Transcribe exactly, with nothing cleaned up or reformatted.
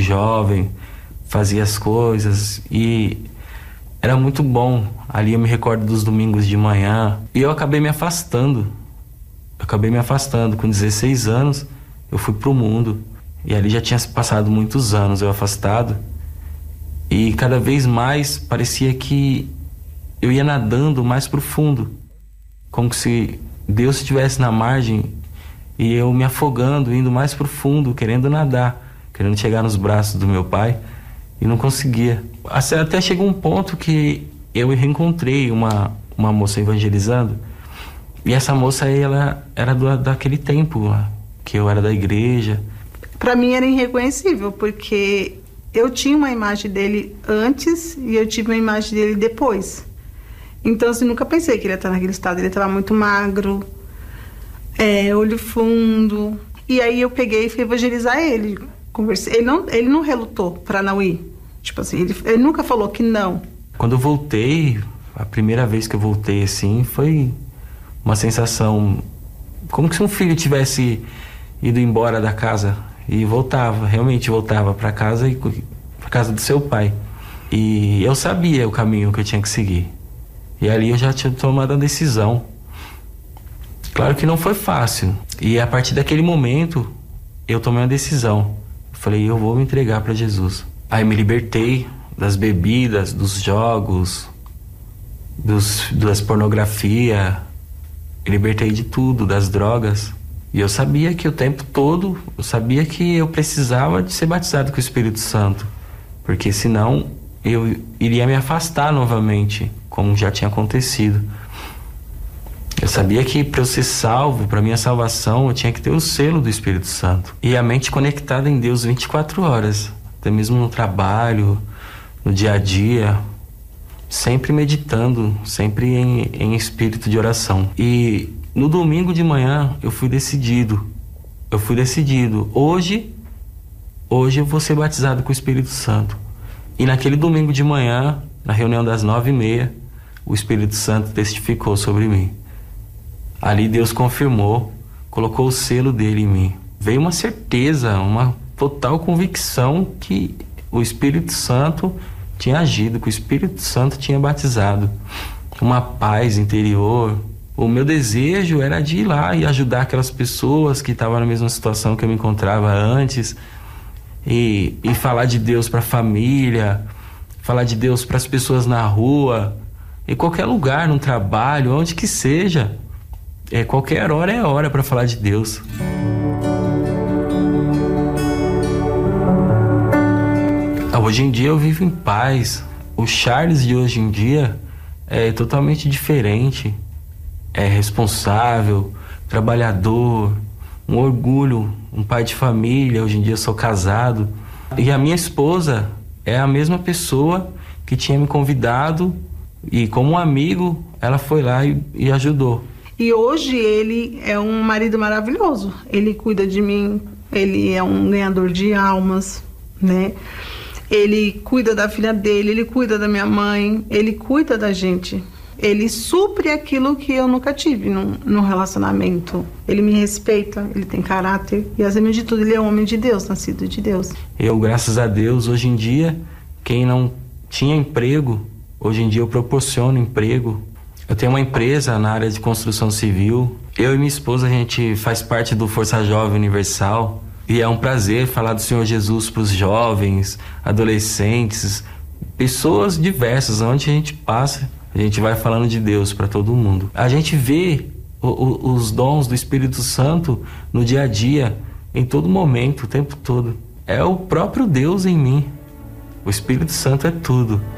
jovem, fazia as coisas e era muito bom. Ali eu me recordo dos domingos de manhã e eu acabei me afastando. Eu acabei me afastando. Com dezesseis anos eu fui pro mundo e ali já tinha passado muitos anos eu afastado e cada vez mais parecia que eu ia nadando mais profundo, como se Deus estivesse na margem e eu me afogando, indo mais profundo, querendo nadar, querendo chegar nos braços do meu pai e não conseguia. Até chegou um ponto que eu reencontrei uma, uma moça evangelizando e essa moça aí, ela era do, daquele tempo que eu era da igreja. Para mim era irreconhecível, porque eu tinha uma imagem dele antes e eu tive uma imagem dele depois. Então, assim, nunca pensei que ele ia estar naquele estado. Ele estava muito magro, é, olho fundo. E aí eu peguei e fui evangelizar ele. Conversei. Ele não, ele não relutou para não ir. Tipo assim, ele, ele nunca falou que não. Quando eu voltei, a primeira vez que eu voltei, assim, foi uma sensação como se um filho tivesse ido embora da casa e voltava, realmente voltava para casa e para casa do seu pai. E eu sabia o caminho que eu tinha que seguir. E ali eu já tinha tomado a decisão. Claro que não foi fácil. E a partir daquele momento, eu tomei uma decisão. Eu falei, eu vou me entregar para Jesus. Aí me libertei das bebidas, dos jogos, dos, das pornografia. Me libertei de tudo, das drogas. E eu sabia que o tempo todo, eu sabia que eu precisava de ser batizado com o Espírito Santo. Porque senão eu iria me afastar novamente, como já tinha acontecido. Eu sabia que para eu ser salvo, para minha salvação, eu tinha que ter o selo do Espírito Santo. E a mente conectada em Deus vinte e quatro horas, até mesmo no trabalho, no dia a dia, sempre meditando, sempre em, em espírito de oração. E no domingo de manhã eu fui decidido, eu fui decidido, hoje, hoje eu vou ser batizado com o Espírito Santo. E naquele domingo de manhã, na reunião das nove e meia, o Espírito Santo testificou sobre mim. Ali Deus confirmou, colocou o selo dele em mim. Veio uma certeza, uma total convicção que o Espírito Santo tinha agido, que o Espírito Santo tinha batizado. Uma paz interior. O meu desejo era de ir lá e ajudar aquelas pessoas que estavam na mesma situação que eu me encontrava antes. E, e falar de Deus para a família, falar de Deus para as pessoas na rua, em qualquer lugar, no trabalho, onde que seja. É, qualquer hora é hora para falar de Deus. Hoje em dia eu vivo em paz. O Charles de hoje em dia é totalmente diferente. É responsável, trabalhador, um orgulho, um pai de família. Hoje em dia eu sou casado. E a minha esposa é a mesma pessoa que tinha me convidado e como um amigo ela foi lá e, e ajudou. E hoje ele é um marido maravilhoso. Ele cuida de mim, ele é um ganhador de almas, né? Ele cuida da filha dele, ele cuida da minha mãe, ele cuida da gente. Ele supre aquilo que eu nunca tive num, num relacionamento. Ele me respeita, ele tem caráter e, acima de tudo, ele é um homem de Deus, nascido de Deus. Eu, graças a Deus, hoje em dia, quem não tinha emprego, hoje em dia eu proporciono emprego. Eu tenho uma empresa na área de construção civil. Eu e minha esposa, a gente faz parte do Força Jovem Universal. E é um prazer falar do Senhor Jesus para os jovens, adolescentes, pessoas diversas. Onde a gente passa, a gente vai falando de Deus para todo mundo. A gente vê o, o, os dons do Espírito Santo no dia a dia, em todo momento, o tempo todo. É o próprio Deus em mim. O Espírito Santo é tudo.